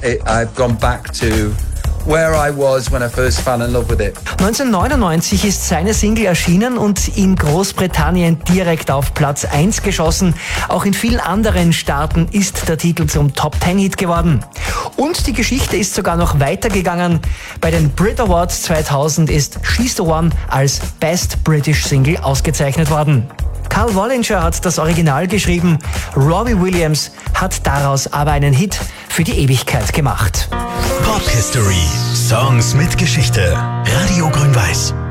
I've gone back to where I was when I first fell in love with it. 1999 ist seine Single erschienen und in Großbritannien direkt auf Platz 1 geschossen. Auch in vielen anderen Staaten ist der Titel zum Top-10-Hit geworden. Und die Geschichte ist sogar noch weitergegangen. Bei den Brit Awards 2000 ist She's the One als Best British Single ausgezeichnet worden. Carl Wallinger hat das Original geschrieben, Robbie Williams hat daraus aber einen Hit für die Ewigkeit gemacht. Pop History. Songs mit Geschichte. Radio Grün-Weiß.